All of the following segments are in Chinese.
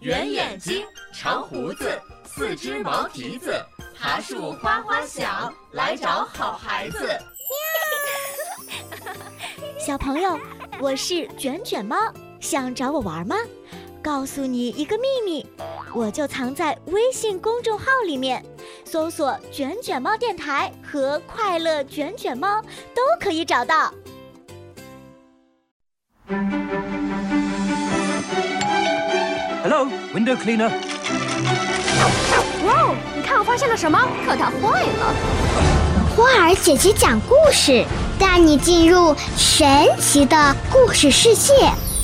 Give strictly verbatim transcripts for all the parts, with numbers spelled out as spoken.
圆眼睛，长胡子，四只毛蹄子，爬树哗哗响，来找好孩子。 小朋友，我是卷卷猫，想找我玩吗？告诉你一个秘密，我就藏在微信公众号里面，搜索卷卷猫电台和快乐卷卷猫都可以找到。 Hello, window cleaner. 哇哦，你看我发现了什么？可它坏了。 花儿姐姐讲故事，带你进入神奇的故事世界。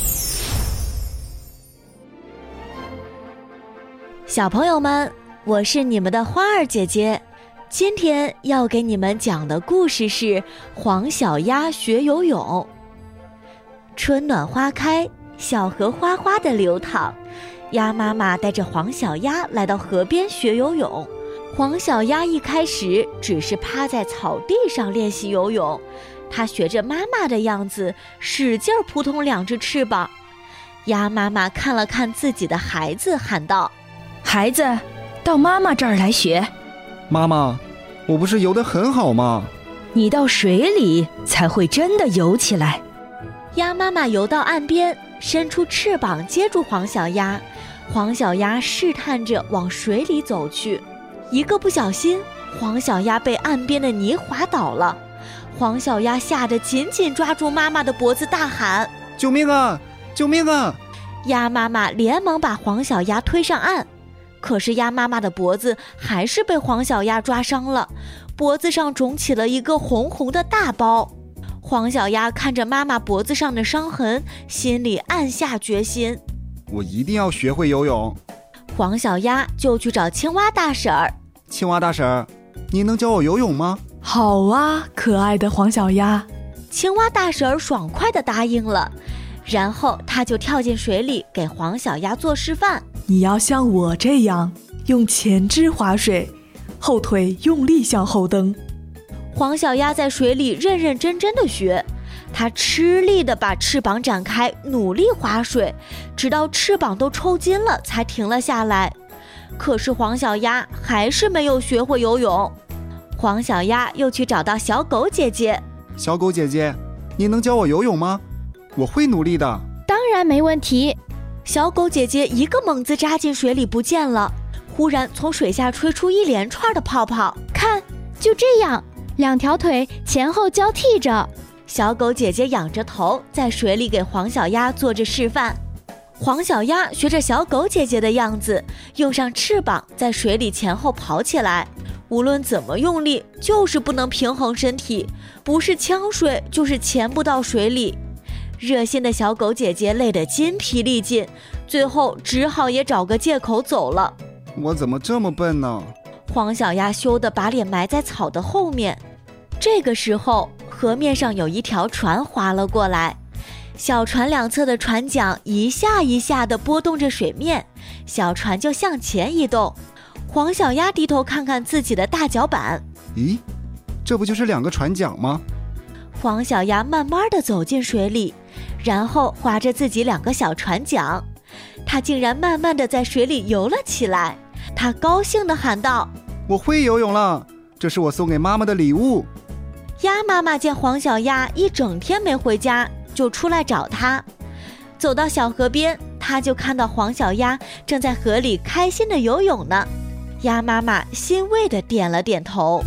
小朋友们，我是你们的花儿姐姐。今天要给你们讲的故事是黄小鸭学游泳。春暖花开，小河哗哗地流淌，鸭妈妈带着黄小鸭来到河边学游泳。黄小鸭一开始只是趴在草地上练习游泳，它学着妈妈的样子，使劲扑通两只翅膀。鸭妈妈看了看自己的孩子，喊道： 孩子，到妈妈这儿来学。 妈妈，我不是游得很好吗？ 你到水里才会真的游起来。 鸭妈妈游到岸边，伸出翅膀接住黄小鸭。黄小鸭试探着往水里走去，一个不小心，黄小鸭被岸边的泥滑倒了。黄小鸭吓得紧紧抓住妈妈的脖子，大喊： 救命啊！救命啊！ 鸭妈妈连忙把黄小鸭推上岸，可是鸭妈妈的脖子还是被黄小鸭抓伤了，脖子上肿起了一个红红的大包。黄小鸭看着妈妈脖子上的伤痕，心里暗下决心： 我一定要学会游泳。 黄小鸭就去找青蛙大婶儿。 青蛙大婶儿，你能教我游泳吗？ 好啊，可爱的黄小鸭。 青蛙大婶儿爽快地答应了，然后他就跳进水里给黄小鸭做示范。 你要像我这样，用前肢划水，后腿用力向后蹬。 黄小鸭在水里认认真真地学，它吃力地把翅膀展开，努力划水，直到翅膀都抽筋了才停了下来。可是黄小鸭还是没有学会游泳。黄小鸭又去找到小狗姐姐。 小狗姐姐，你能教我游泳吗？我会努力的。 当然没问题。 小狗姐姐一个猛子扎进水里不见了，忽然从水下吹出一连串的泡泡。 看，就这样，两条腿前后交替着。 小狗姐姐仰着头在水里给黄小鸭做着示范。黄小鸭学着小狗姐姐的样子，用上翅膀在水里前后跑起来。无论怎么用力，就是不能平衡身体，不是呛水就是潜不到水里。热心的小狗姐姐累得筋疲力尽，最后只好也找个借口走了。 我怎么这么笨呢？ 黄小鸭羞得把脸埋在草的后面。这个时候，河面上有一条船划了过来，小船两侧的船桨一下一下地拨动着水面，小船就向前移动。黄小鸭低头看看自己的大脚板， 咦，这不就是两个船桨吗？ 黄小鸭慢慢地走进水里，然后划着自己两个小船桨，它竟然慢慢地在水里游了起来。它高兴地喊道： 我会游泳了，这是我送给妈妈的礼物。 鸭妈妈见黄小鸭一整天没回家，就出来找它。走到小河边，它就看到黄小鸭正在河里开心地游泳呢。鸭妈妈欣慰地点了点头。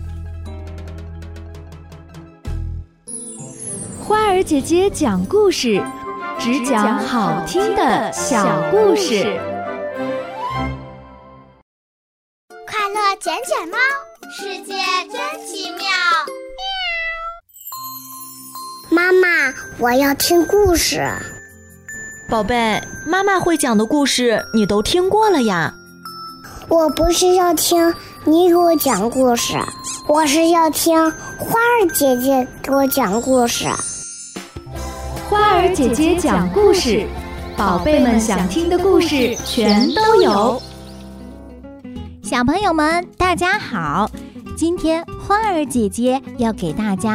花儿姐姐讲故事，只讲好听的小故事。 快乐卷卷猫，世界真奇妙。妈妈，我要听故事。 宝贝，妈妈会讲的故事你都听过了呀。 我不是要听你给我讲故事，我是要听花儿姐姐给我讲故事。 花儿姐姐讲故事，宝贝们想听的故事全都有。 小朋友们，大家好！今天花儿姐姐要给大家